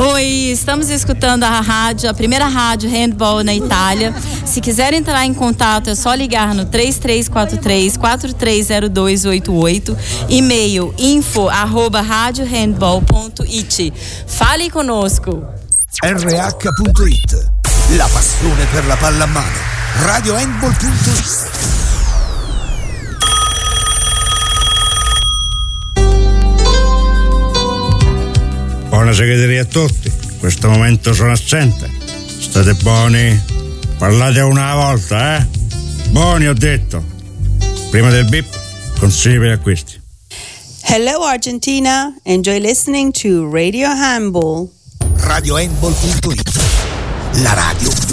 Oi, estamos escutando a primeira rádio handball na Itália. Se quiser entrar em contato é só ligar no 3343-430288, e-mail info@radiohandball.it. Fale conosco. RH.it, la passione per la pallamano. Radiohandball.it. Buona segreteria a tutti, in questo momento sono assente. State buoni, parlate una volta, eh? Buoni ho detto. Prima del bip, consigli per acquisti. Hello Argentina, enjoy listening to Radio Handball. Radiohandball.it, la radio